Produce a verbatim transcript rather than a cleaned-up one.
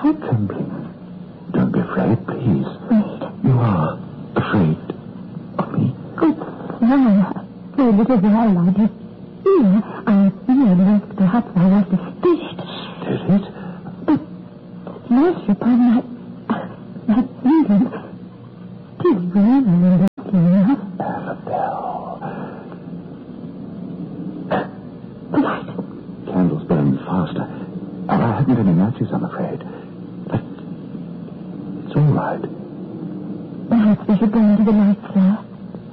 quite trembling. Don't be afraid, please. Afraid? You are afraid of me? Good no. Poor little while I did. Here, I realized perhaps I was distinct. Spirit? But flesh upon my... my feelings. Tis real and lucky enough. Annabelle. The light. Candles burn faster. And I haven't any matches, I'm afraid. But it's all right. Perhaps we should go into the light, sir.